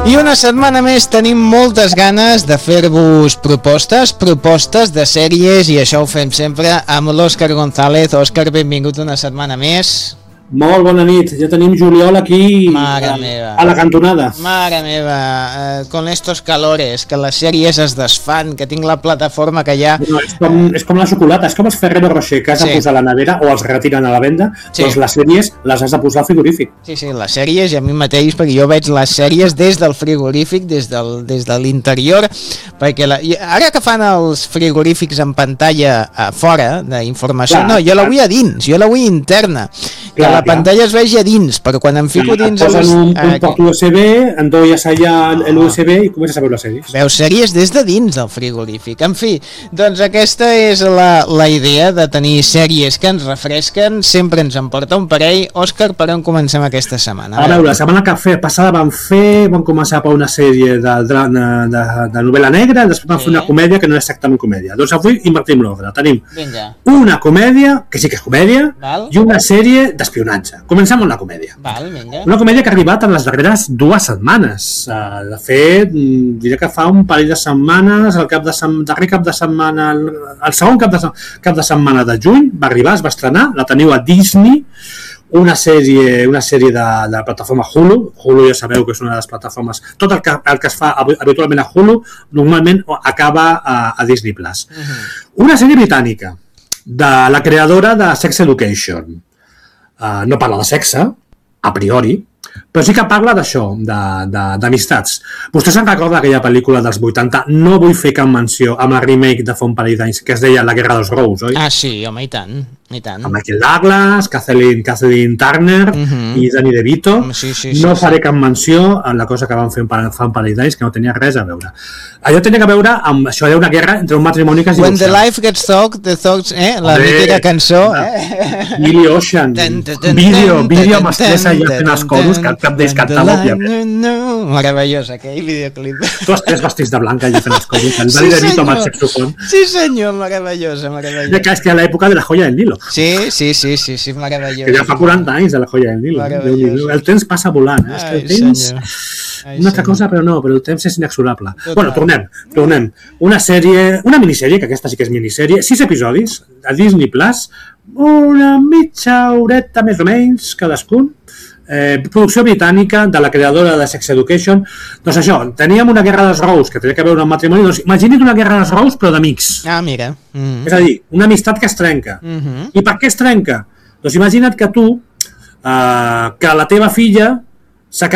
I una setmana més tenim moltes ganes de fer-vos propostes de sèries, i això ho fem sempre amb l'Òscar González. Òscar, benvingut una setmana més. Molt bona nit, ja tenim juliol aquí a la cantonada. Mare meva, con estos calores, que les sèries es desfan, que tinc la plataforma que ja... No, és com la xocolata, és com els Ferrero Rocher, que has de posar a la nevera o els retiren a la venda, doncs les sèries les has de posar al frigorífic. Sí, les sèries, i a mi mateix, perquè jo veig les sèries des del frigorífic, des de l'interior, perquè ara que fan els frigorífics en pantalla a fora d'informació, no, jo la vull a dins, jo la vull interna, que la pantalla es vegi a dins, però quan em fico dins... Et posen un port USB, endolles allà l'USB i comences a veure les sèries. Veus sèries des de dins del frigorífic. En fi, doncs aquesta és la idea de tenir sèries que ens refresquen, sempre ens en porta un parell. Òscar, per on comencem aquesta setmana? A veure, la setmana passada vam començar per una sèrie de novel·la negra, després vam fer una comèdia que no és exactament comèdia. Doncs avui invertim l'ordre. Tenim una comèdia, que sí que és comèdia, i una sèrie d'espionatge. Comencem amb la comèdia. Una comèdia que ha arribat en les darreres 2 setmanes. De fet, diré que fa un parell de setmanes, el segon cap de setmana de juny va arribar, es va estrenar, la teniu a Disney, una sèrie de la plataforma Hulu. Hulu ja sabeu que és una de les plataformes, tot el que es fa habitualment a Hulu normalment acaba a Disney+. Una sèrie britànica de la creadora de Sex Education. No parla de sexe, a priori, però sí que parla d'això, d'amistats. Vostès se'n recorden d'aquella pel·lícula dels 80, no vull fer cap menció, amb la remake de fa un parell d'anys, que es deia La Guerra dels Rose, oi? Ah, sí, home, i tant. Amb Michael Douglas, Kathleen Turner i Danny DeVito. No faré cap menció a la cosa que van fer fa un parell d'anys, que no tenia res a veure. Allò tenia a veure amb això, hi ha una guerra entre un matrimoni que es diu... When the life gets talked, the thoughts, la mítica cançó. Billy Ocean, vídeo amb estrès allà fent els coros, que cap d'ells cantava, òbviament. Meravellós, aquell videoclip. Tots 3 vestits de blanc allà fent els coros, el Danny DeVito amb el saxofon. Sí senyor, meravellosa. És que a l'època de la Joya del Nilo. Sí, meravellós. Que ja fa 40 anys de la Joya del Nilo. El temps passa volant, eh? El temps... Una altra cosa, però no, però el temps és inexorable. Bueno, tornem. Una minissèrie, que aquesta sí que és minissèrie, 6 episodis, a Disney+, una mitja horeta més o menys cadascun, producció britànica de la creadora de Sex Education. Doncs això, teníem una Guerra dels Rose que tenia que veure amb matrimoni, doncs imagina't una Guerra dels Rose però d'amics. Mira. És a dir, una amistat que es trenca. I per què es trenca? Doncs imagina't que tu, que la teva filla